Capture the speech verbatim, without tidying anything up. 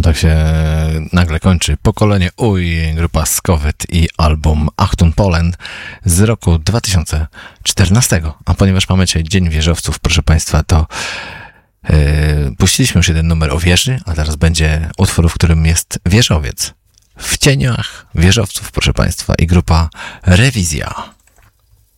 tak się nagle kończy Pokolenie Uj, grupa Skowet i album Achtung Polen z roku dwa tysiące czternastego. A ponieważ mamy dzisiaj Dzień Wieżowców, proszę Państwa, to yy, puściliśmy już jeden numer o wieży, a teraz będzie utwór, w którym jest wieżowiec. W cieniach wieżowców, proszę Państwa, i grupa Rewizja.